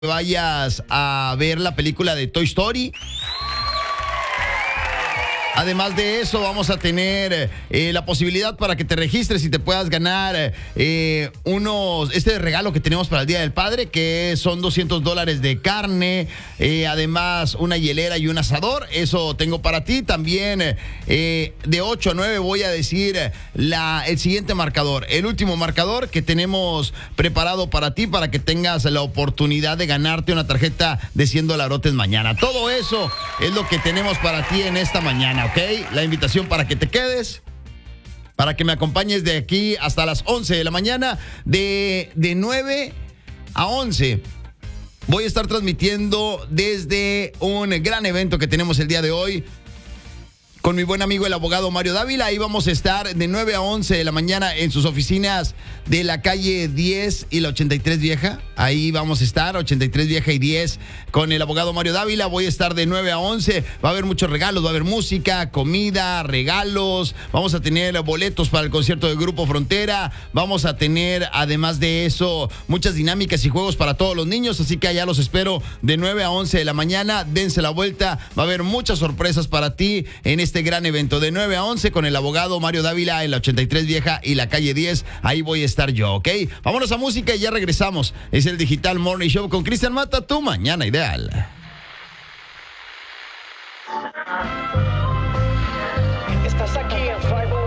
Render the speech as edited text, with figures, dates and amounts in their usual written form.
vayas a ver la película de Toy Story. Además de eso, vamos a tener la posibilidad para que te registres y te puedas ganar este regalo que tenemos para el Día del Padre, que son $200 de carne, además una hielera y un asador. Eso tengo para ti. También de 8 a 9 voy a decir el siguiente marcador, el último marcador que tenemos preparado para ti, para que tengas la oportunidad de ganarte una tarjeta de $100 mañana. Todo eso es lo que tenemos para ti en esta mañana. ¿Ok? La invitación para que te quedes, para que me acompañes de aquí hasta las 11 de la mañana, de 9 a 11. Voy a estar transmitiendo desde un gran evento que tenemos el día de hoy con mi buen amigo el abogado Mario Dávila. Ahí vamos a estar de 9 a 11 de la mañana en sus oficinas de la calle 10 y la 83 Vieja. Ahí vamos a estar, 83 Vieja y 10, con el abogado Mario Dávila. Voy a estar de 9 a 11. Va a haber muchos regalos, va a haber música, comida, regalos. Vamos a tener boletos para el concierto del Grupo Frontera. Vamos a tener, además de eso, muchas dinámicas y juegos para todos los niños. Así que allá los espero de 9 a 11 de la mañana. Dense la vuelta. Va a haber muchas sorpresas para ti en este gran evento de 9 a 11 con el abogado Mario Dávila en la 83 Vieja y la calle 10. Ahí voy a estar yo, ¿ok? Vámonos a música y ya regresamos. Es el Digital Morning Show con Cristian Mata, tu mañana ideal. Estás aquí en Firewall.